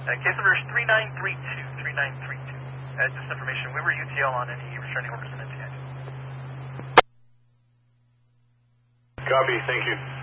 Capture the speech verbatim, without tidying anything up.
Uh, case number is three nine three two, three nine three two. Uh, just information, we were U T L on any restraining orders in N T I. Copy, thank you.